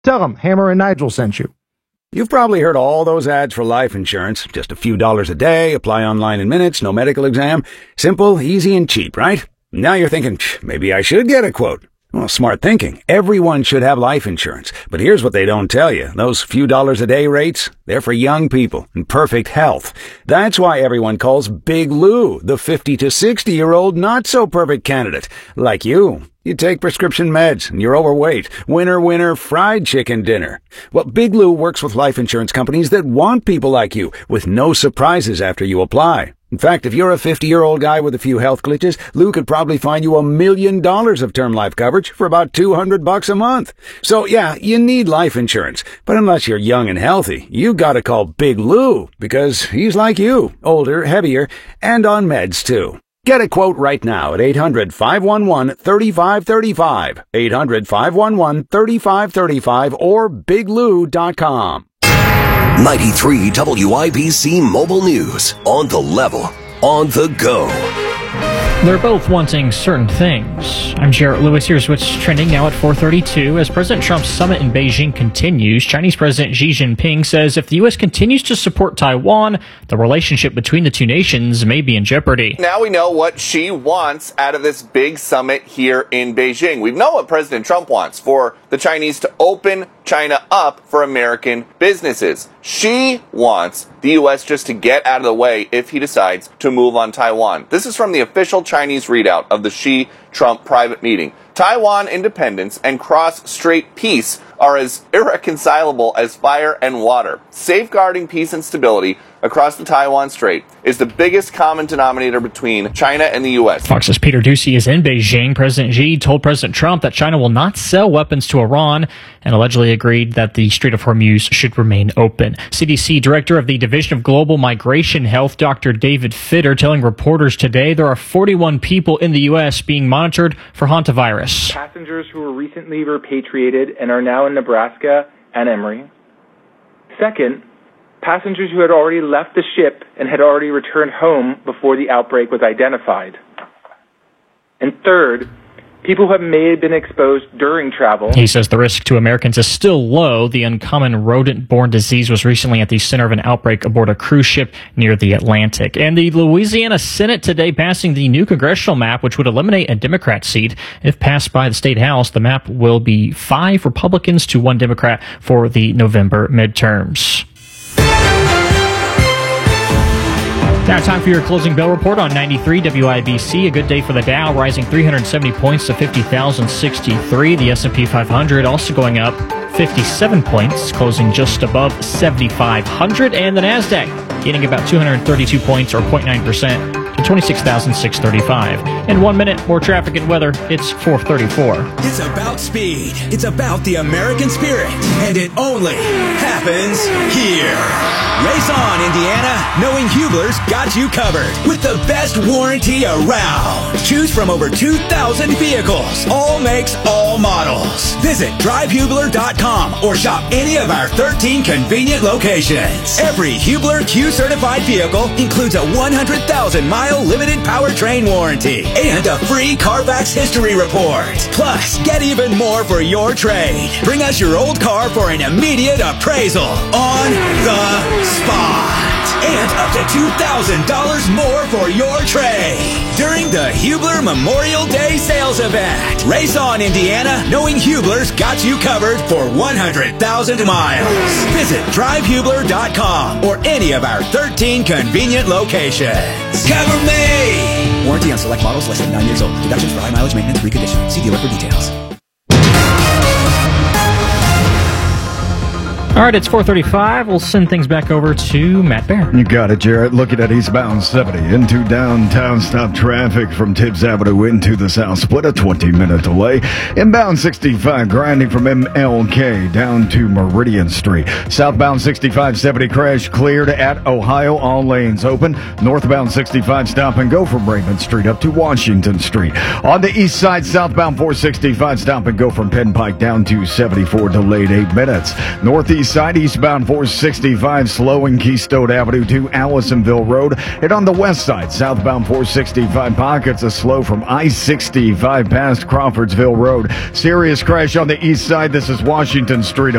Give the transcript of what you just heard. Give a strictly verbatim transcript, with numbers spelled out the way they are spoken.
Tell them Hammer and Nigel sent you. You've probably heard all those ads for life insurance. Just a few dollars a day, apply online in minutes, no medical exam. Simple, easy, and cheap, right? Now you're thinking, maybe I should get a quote. Well, smart thinking. Everyone should have life insurance. But here's what they don't tell you. Those few dollars a day rates, they're for young people in perfect health. That's why everyone calls Big Lou the fifty to sixty-year-old not-so-perfect candidate. Like you. You take prescription meds, and you're overweight. Winner, winner, fried chicken dinner. Well, Big Lou works with life insurance companies that want people like you, with no surprises after you apply. In fact, if you're a fifty-year-old guy with a few health glitches, Lou could probably find you a million dollars of term life coverage for about two hundred bucks a month. So yeah, you need life insurance. But unless you're young and healthy, you gotta call Big Lou, because he's like you, older, heavier, and on meds too. Get a quote right now at eight hundred, five one one, three five three five, eight hundred, five one one, three five three five, or big lou dot com. ninety-three W I B C Mobile News. On the level, on the go. They're both wanting certain things. I'm Jarrett Lewis. Here's what's trending now at four thirty-two. As President Trump's summit in Beijing continues, Chinese President Xi Jinping says if the U S continues to support Taiwan, the relationship between the two nations may be in jeopardy. Now we know what Xi wants out of this big summit here in Beijing. We know what President Trump wants, for the Chinese to open China up for American businesses. Xi wants the U S just to get out of the way if he decides to move on Taiwan. This is from the official Chinese readout of the Xi-Trump private meeting. Taiwan independence and cross-strait peace are as irreconcilable as fire and water. Safeguarding peace and stability across the Taiwan Strait is the biggest common denominator between China and the U S. Fox's Peter Doocy is in Beijing. President Xi told President Trump that China will not sell weapons to Iran and allegedly agreed that the Strait of Hormuz should remain open. C D C Director of the Division of Global Migration Health, Doctor David Fitter, telling reporters today there are forty-one people in the U S being monitored for hantavirus. Passengers who were recently repatriated and are now in Nebraska and Emory. Second, passengers who had already left the ship and had already returned home before the outbreak was identified. And third, people who have may have been exposed during travel. He says the risk to Americans is still low. The uncommon rodent-borne disease was recently at the center of an outbreak aboard a cruise ship near the Atlantic. And the Louisiana Senate today passing the new congressional map, which would eliminate a Democrat seat. If passed by the state house, the map will be five Republicans to one Democrat for the November midterms. Now time for your closing bell report on ninety-three W I B C. A good day for the Dow, rising three hundred seventy points to fifty thousand sixty-three. The S and P five hundred also going up fifty-seven points, closing just above seventy-five hundred. And the NASDAQ gaining about two hundred thirty-two points, or zero point nine percent, to twenty-six thousand six hundred thirty-five. In one minute, more traffic and weather. It's four thirty-four. It's about speed. It's about the American spirit. And it only happens here. Race on, Indiana, knowing Hubler's got you covered with the best warranty around. Choose from over two thousand vehicles, all makes, all models. Visit drive hubler dot com or shop any of our thirteen convenient locations. Every Hubler Q-certified vehicle includes a one hundred thousand mile limited powertrain warranty and a free Carfax history report. Plus, get even more for your trade. Bring us your old car for an immediate appraisal on the spot. And up to two thousand dollars more for your trade during the Hubler Memorial Day sales event. Race on, Indiana, knowing Hubler's got you covered for one hundred thousand miles. Visit drive hubler dot com or any of our thirteen convenient locations. Cover me! Warranty on select models less than nine years old. Deductions for high mileage maintenance reconditioning. See dealer for details. All right, it's four thirty-five. We'll send things back over to Matt Bear. You got it, Jarrett. Looking at eastbound seventy into downtown. Stop traffic from Tibbs Avenue into the South Split. A twenty-minute delay. Inbound sixty-five grinding from M L K down to Meridian Street. Southbound sixty-five seventy crash cleared at Ohio. All lanes open. Northbound sixty-five stop and go from Raymond Street up to Washington Street. On the east side, southbound four sixty-five stop and go from Penn Pike down to seventy-four, delayed eight minutes. Northeast east side, eastbound four sixty-five, slowing Keystone Avenue to Allisonville Road. And on the west side, southbound four sixty-five, pockets of slow from I sixty-five past Crawfordsville Road. Serious crash on the east side. This is Washington Street.